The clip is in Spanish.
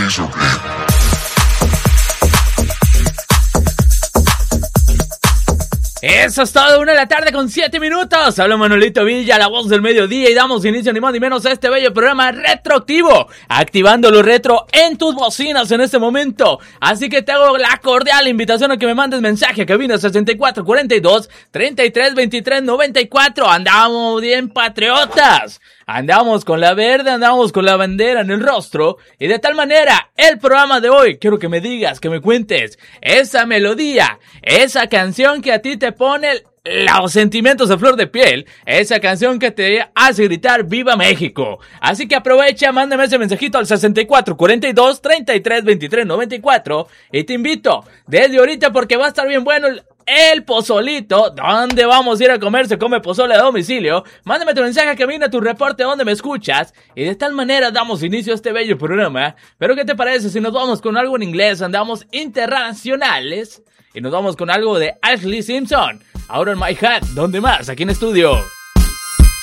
Eso es todo, 1:07 Habla Manolito Villa, la voz del mediodía, y damos inicio ni más ni menos a este bello programa retroactivo, activando lo retro en tus bocinas en este momento. Así que te hago la cordial invitación a que me mandes mensaje a cabina 6442-332394. Andamos bien patriotas, andamos con la verde, andamos con la bandera en el rostro, y de tal manera, el programa de hoy, quiero que me digas, que me cuentes, esa melodía, esa canción que a ti te pone los sentimientos a flor de piel, esa canción que te hace gritar ¡Viva México! Así que aprovecha, mándame ese mensajito al 6442-332394, y te invito desde ahorita porque va a estar bien bueno el pozolito. ¿Dónde vamos a ir a comer? Se come pozole a domicilio. Mándame tu mensaje a cabina, tu reporte, donde me escuchas, y de tal manera damos inicio a este bello programa. Pero ¿qué te parece si nos vamos con algo en inglés? Andamos internacionales y nos vamos con algo de Ashley Simpson. Out of My Head. ¿Dónde más? Aquí en estudio.